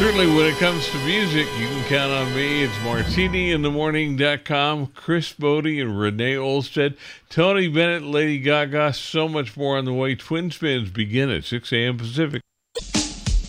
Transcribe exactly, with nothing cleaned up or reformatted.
Certainly when it comes to music, you can count on me. It's martini in the morning dot com, Chris Bodie and Renee Olstead, Tony Bennett, Lady Gaga, so much more on the way. Twin Spins begin at six a.m. Pacific.